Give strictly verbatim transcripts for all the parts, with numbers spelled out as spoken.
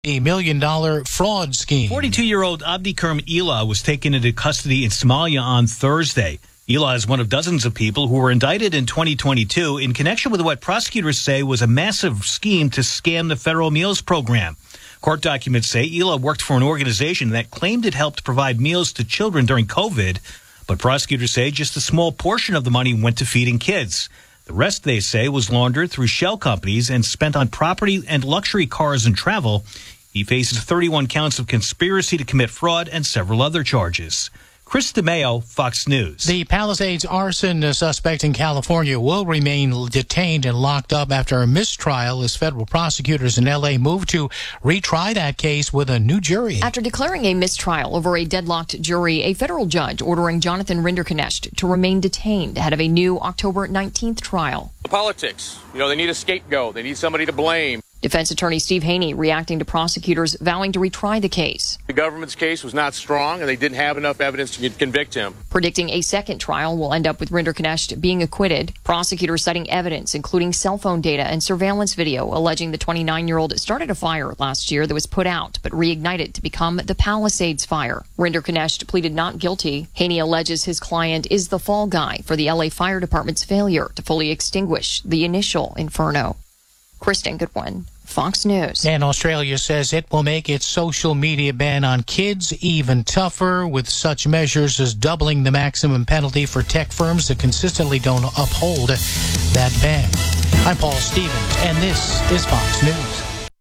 A million dollar fraud scheme. forty-two-year-old Abdikerm Ila was taken into custody in Somalia on Thursday. Ila is one of dozens of people who were indicted in twenty twenty-two in connection with what prosecutors say was a massive scheme to scam the federal meals program. Court documents say Ila worked for an organization that claimed it helped provide meals to children during COVID, but prosecutors say just a small portion of the money went to feeding kids. The rest, they say, was laundered through shell companies and spent on property and luxury cars and travel. He faces thirty-one counts of conspiracy to commit fraud and several other charges. Chris DeMeo, Fox News. The Palisades arson suspect in California will remain detained and locked up after a mistrial as federal prosecutors in L A move to retry that case with a new jury. After declaring a mistrial over a deadlocked jury, a federal judge ordering Jonathan Rinderknecht to remain detained ahead of a new October nineteenth trial. The politics, you know, they need a scapegoat. They need somebody to blame. Defense attorney Steve Haney reacting to prosecutors vowing to retry the case. The government's case was not strong, and they didn't have enough evidence to convict him. Predicting a second trial will end up with Rinderknecht being acquitted. Prosecutors citing evidence, including cell phone data and surveillance video, alleging the twenty-nine-year-old started a fire last year that was put out, but reignited to become the Palisades fire. Rinderknecht pleaded not guilty. Haney alleges his client is the fall guy for the L A Fire Department's failure to fully extinguish the initial inferno. Kristen Goodwin, Fox News. And Australia says it will make its social media ban on kids even tougher, with such measures as doubling the maximum penalty for tech firms that consistently don't uphold that ban. I'm Paul Stevens, and this is Fox News.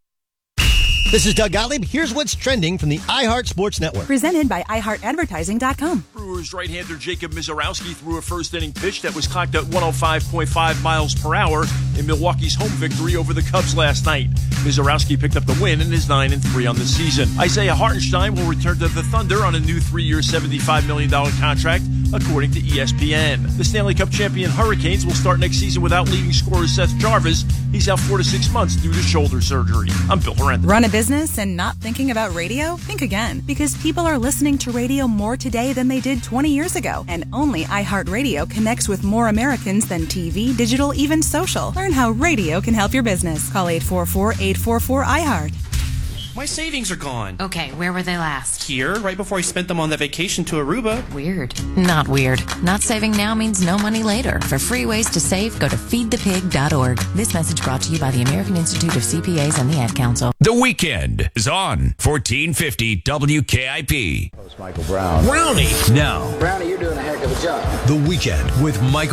This is Doug Gottlieb. Here's what's trending from the iHeart Sports Network. Presented by i heart advertising dot com. Brewers right-hander Jacob Misiorowski threw a first-inning pitch that was clocked at one oh five point five miles per hour in Milwaukee's home victory over the Cubs last night. Misiorowski picked up the win and is nine and three on the season. Isaiah Hartenstein will return to the Thunder on a new three-year, seventy-five million dollars contract, according to E S P N. The Stanley Cup champion Hurricanes will start next season without leading scorer Seth Jarvis. He's out four to six months due to shoulder surgery. I'm Bill Horrendous. Run a business and not thinking about radio? Think again, because people are listening to radio more today than they did twenty years ago. And only iHeartRadio connects with more Americans than T V, digital, even social. Learn how radio can help your business. Call eight four four, eight four four, I heart. My savings are gone. Okay, where were they last? Here, right before I spent them on that vacation to Aruba. Weird. Not weird. Not saving now means no money later. For free ways to save, go to feed the pig dot org. This message brought to you by the American Institute of C P As and the Ad Council. The Weekend is on fourteen fifty W K I P. Host Michael Brown. Brownie. Now. Brownie, you're doing a heck of a job. The Weekend with Michael